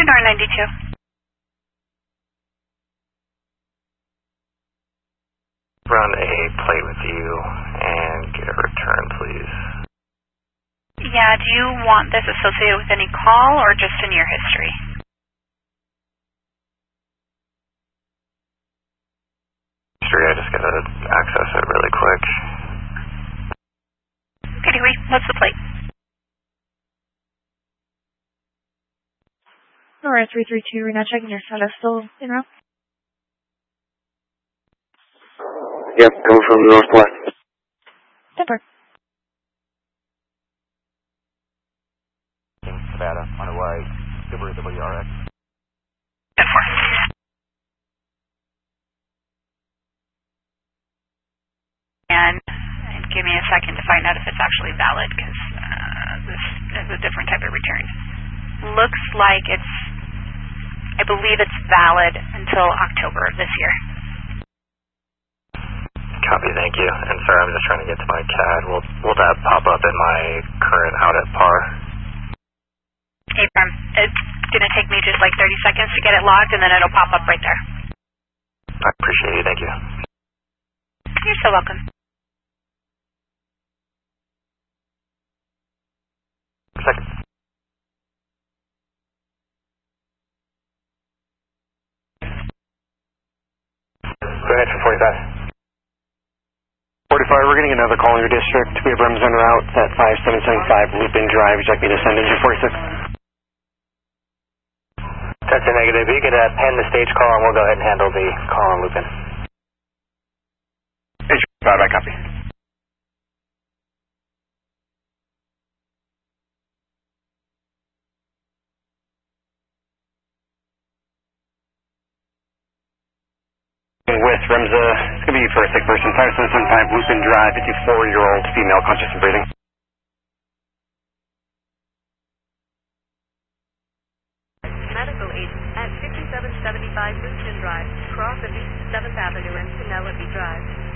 North 92. Run a plate with you and get a return, please. Yeah, do you want this associated with any call or just in your history? History, I just gotta access it really quick. Okay, Dewey, what's the plate? Alright, 332, we're not checking your status. Still in route? Yep, coming from the northwest. Temper. Nevada, on the way, Subaru WRX. And give me a second to find out if it's actually valid, because this is a different type of return. Looks like I believe it's valid until October of this year. Copy, thank you. And sorry, I'm just trying to get to my CAD. Will that pop up in my current out at par? Hey, it's going to take me just like 30 seconds to get it logged, and then it'll pop up right there. I appreciate you, thank you. You're so welcome. Second. Go ahead for 45. 45, we're getting another call in your district. We have Rems en route at 5775 Looping Drive. Would you like me to send engine 46? That's a negative. You could pen the stage call and we'll go ahead and handle the call on Lupin. Engine 5, I copy. With Remza, it's going to be for a sick person, 5775 Looping Drive, 54-year-old female, conscious and breathing. Medical agent at 5775 Houston Drive, cross of East 7th Avenue and Penelope Drive.